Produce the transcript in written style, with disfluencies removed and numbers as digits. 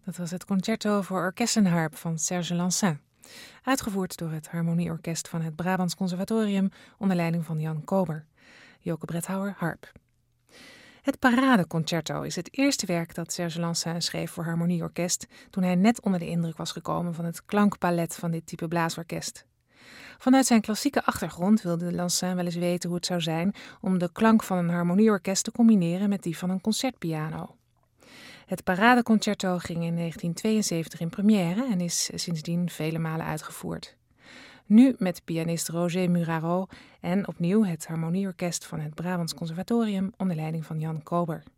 Dat was het concerto voor orkest en harp van Serge Lansin. Uitgevoerd door het Harmonieorkest van het Brabants Conservatorium onder leiding van Jan Kober. Joke Bredhauer, harp. Het Paradeconcerto is het eerste werk dat Serge Lansin schreef voor harmonieorkest toen hij net onder de indruk was gekomen van het klankpalet van dit type blaasorkest. Vanuit zijn klassieke achtergrond wilde Lansin wel eens weten hoe het zou zijn om de klank van een harmonieorkest te combineren met die van een concertpiano. Het Paradeconcerto ging in 1972 in première en is sindsdien vele malen uitgevoerd. Nu met pianist Roger Muraro en opnieuw het Harmonieorkest van het Brabants Conservatorium onder leiding van Jan Kober.